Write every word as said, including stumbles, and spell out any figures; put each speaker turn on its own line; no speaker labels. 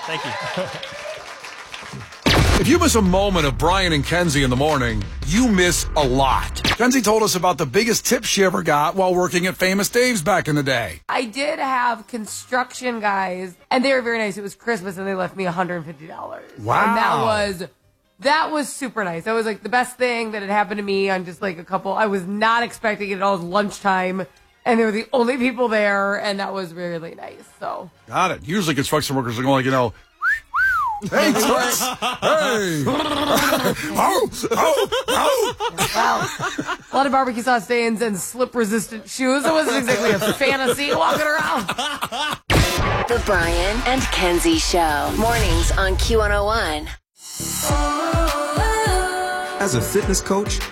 Thank you.
If you miss a moment of Brian and Kenzie in the morning, you miss a lot. Kenzie told us about the biggest tip she ever got while working at Famous Dave's back in the day.
I did have construction guys, and they were very nice. It was Christmas, and they left me one hundred fifty dollars.
Wow.
And that was, that was super nice. That was like the best thing that had happened to me on just like a couple. I was not expecting it at all. It was lunchtime, and they were the only people there, and that was really nice. So
Got it. Usually construction workers are going like, you know, hey, Toots! Hey! oh, oh, oh.
Well, a lot of barbecue sauce stains and slip-resistant shoes. It wasn't exactly a fantasy walking around.
The Brian and Kenzie Show. Mornings on Q one oh one.
As a fitness coach,